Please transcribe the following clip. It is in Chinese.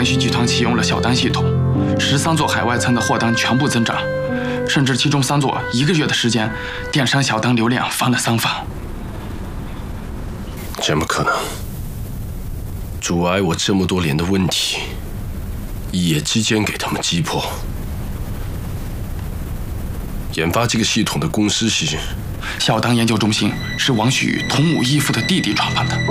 连续集团启用了小单系统，13座海外仓的货单全部增长，甚至其中3座1个月的时间，电商小单流量翻了3番。 怎么可能？阻碍我这么多年的问题，一夜之间给他们击破。研发这个系统的公司是小单研究中心是王许同母异父的弟弟创办的。